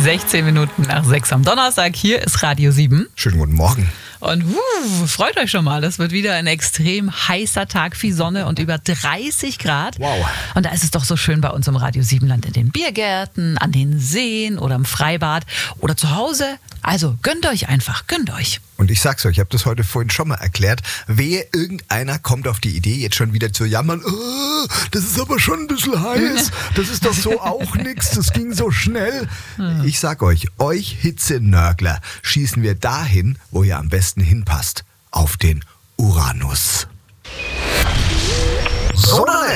16 Minuten nach 6 am Donnerstag. Hier ist Radio 7. Schönen guten Morgen. Und freut euch schon mal, das wird wieder ein extrem heißer Tag, viel Sonne und über 30 Grad. Wow. Und da ist es doch so schön bei uns im Radio 7 Land in den Biergärten, an den Seen oder im Freibad oder zu Hause. Also gönnt euch einfach, gönnt euch. Und ich sag's euch, ich habe das heute vorhin schon mal erklärt. Wehe, irgendeiner kommt auf die Idee, jetzt schon wieder zu jammern. Oh, das ist aber schon ein bisschen heiß. Das ist doch so auch nix. Das ging so schnell. Ich sag euch Hitzenörgler schießen wir dahin, wo ihr am besten hinpasst. Auf den Uranus. So